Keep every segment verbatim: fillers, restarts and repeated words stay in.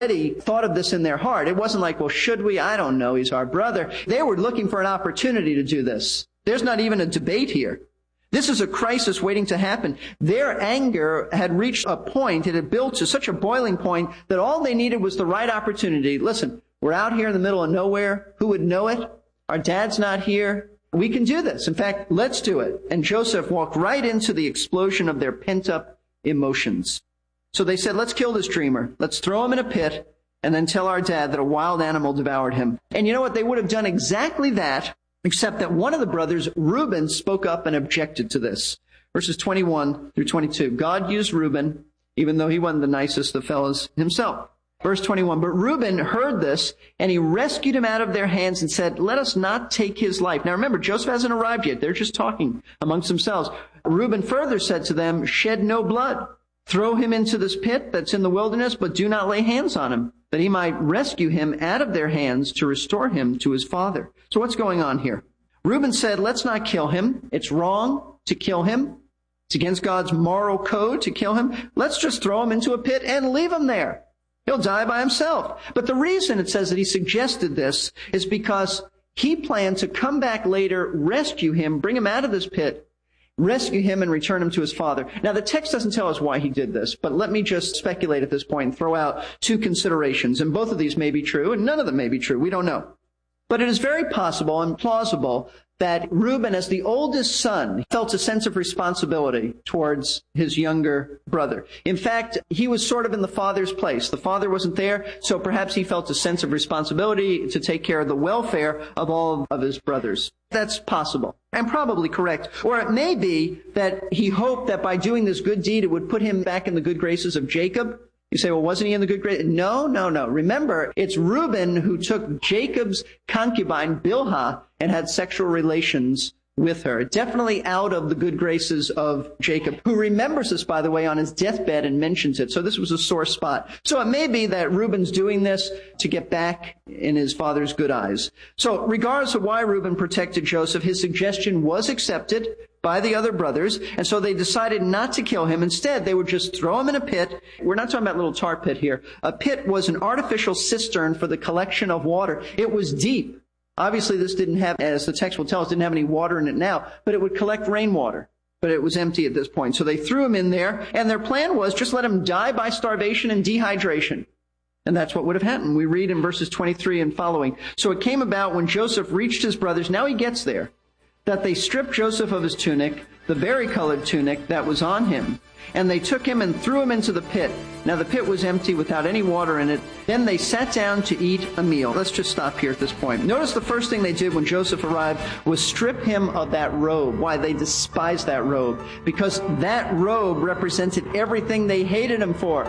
already thought of this in their heart. It wasn't like, well, should we? I don't know. He's our brother. They were looking for an opportunity to do this. There's not even a debate here. This is a crisis waiting to happen. Their anger had reached a point, it had built to such a boiling point that all they needed was the right opportunity. Listen, we're out here in the middle of nowhere. Who would know it? Our dad's not here. We can do this. In fact, let's do it. And Joseph walked right into the explosion of their pent-up emotions. So they said, let's kill this dreamer. Let's throw him in a pit and then tell our dad that a wild animal devoured him. And you know what? They would have done exactly that, except that one of the brothers, Reuben, spoke up and objected to this. Verses twenty-one through twenty-two. God used Reuben, even though he wasn't the nicest of fellows himself. Verse twenty-one, but Reuben heard this, and he rescued him out of their hands and said, let us not take his life. Now remember, Joseph hasn't arrived yet. They're just talking amongst themselves. Reuben further said to them, shed no blood. Throw him into this pit that's in the wilderness, but do not lay hands on him, that he might rescue him out of their hands to restore him to his father. So what's going on here? Reuben said, let's not kill him. It's wrong to kill him. It's against God's moral code to kill him. Let's just throw him into a pit and leave him there. He'll die by himself. But the reason it says that he suggested this is because he planned to come back later, rescue him, bring him out of this pit, rescue him, and return him to his father. Now, the text doesn't tell us why he did this, but let me just speculate at this point and throw out two considerations. And both of these may be true, and none of them may be true. We don't know. But it is very possible and plausible that Reuben, as the oldest son, felt a sense of responsibility towards his younger brother. In fact, he was sort of in the father's place. The father wasn't there, so perhaps he felt a sense of responsibility to take care of the welfare of all of his brothers. That's possible and probably correct. Or it may be that he hoped that by doing this good deed, it would put him back in the good graces of Jacob. You say, well, wasn't he in the good graces? No, no, no. Remember, it's Reuben who took Jacob's concubine, Bilhah, and had sexual relations with her. Definitely out of the good graces of Jacob, who remembers this, by the way, on his deathbed and mentions it. So this was a sore spot. So it may be that Reuben's doing this to get back in his father's good eyes. So regardless of why Reuben protected Joseph, his suggestion was accepted by the other brothers, and so they decided not to kill him. Instead, they would just throw him in a pit. We're not talking about a little tar pit here. A pit was an artificial cistern for the collection of water. It was deep. Obviously, this didn't have, as the text will tell us, didn't have any water in it now, but it would collect rainwater. But it was empty at this point. So they threw him in there, and their plan was just let him die by starvation and dehydration. And that's what would have happened. We read in verses twenty-three and following. So it came about when Joseph reached his brothers, now he gets there, that they stripped Joseph of his tunic, the varicolored tunic that was on him, and they took him and threw him into the pit. Now the pit was empty without any water in it. Then they sat down to eat a meal. Let's just stop here at this point. Notice the first thing they did when Joseph arrived was strip him of that robe. Why? They despised that robe, because that robe represented everything they hated him for.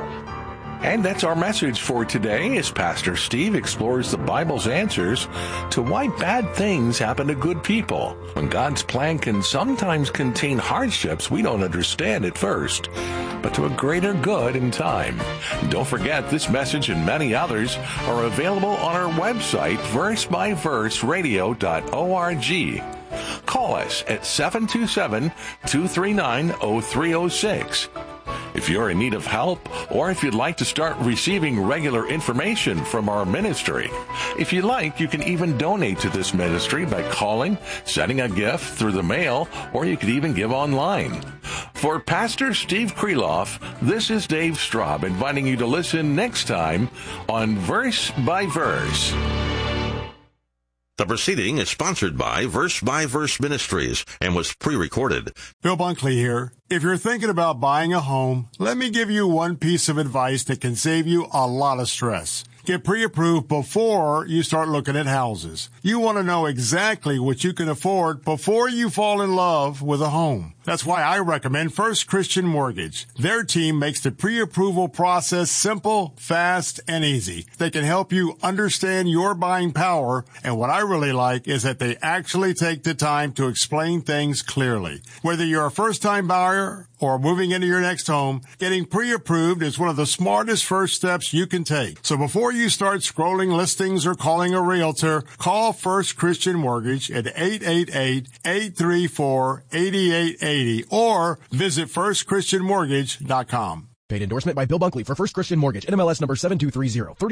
And that's our message for today as Pastor Steve explores the Bible's answers to why bad things happen to good people. When God's plan can sometimes contain hardships we don't understand at first, but to a greater good in time. Don't forget, this message and many others are available on our website, verse by verse radio dot org. Call us at seven two seven, two three nine, zero three zero six. If you're in need of help, or if you'd like to start receiving regular information from our ministry, if you like, you can even donate to this ministry by calling, sending a gift through the mail, or you could even give online. For Pastor Steve Kreloff, this is Dave Straub inviting you to listen next time on Verse by Verse. The proceeding is sponsored by Verse by Verse Ministries and was pre-recorded. Bill Bunkley here. If you're thinking about buying a home, let me give you one piece of advice that can save you a lot of stress. Get pre-approved before you start looking at houses. You want to know exactly what you can afford before you fall in love with a home. That's why I recommend First Christian Mortgage. Their team makes the pre-approval process simple, fast, and easy. They can help you understand your buying power, and what I really like is that they actually take the time to explain things clearly. Whether you're a first-time buyer or moving into your next home, getting pre-approved is one of the smartest first steps you can take. So before you start scrolling listings or calling a realtor, call First Christian Mortgage at eight eight eight, eight three four, eight eight eight zero or visit first christian mortgage dot com. Paid endorsement by Bill Bunkley for First Christian Mortgage, N M L S number seven two three zero.